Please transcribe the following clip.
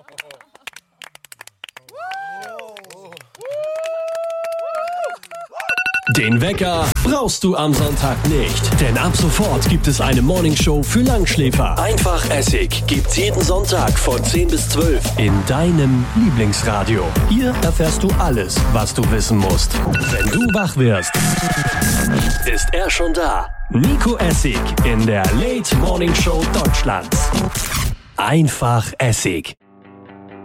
Den Wecker brauchst du am Sonntag nicht, denn ab sofort gibt es eine Morningshow für Langschläfer. Einfach Essig gibt's jeden Sonntag von 10 bis 12 in deinem Lieblingsradio. Hier erfährst du alles, was du wissen musst. Wenn du wach wirst, ist er schon da. Nico Essig in der Late Morning Show Deutschlands. Einfach Essig.